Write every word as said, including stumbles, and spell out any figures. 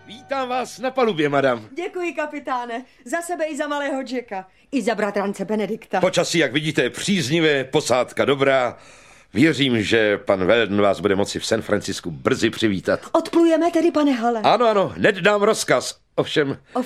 Vítám vás na palubě, madam. Děkuji, kapitáne. Za sebe i za malého Jacka. I za bratrance Benedikta. Počasí, jak vidíte, příznivé, posádka dobrá. Věřím, že pan Weldon vás bude moci v San Francisku brzy přivítat. Odplujeme tedy, pane Hale? Ano, ano, hned dám rozkaz. Ovšem...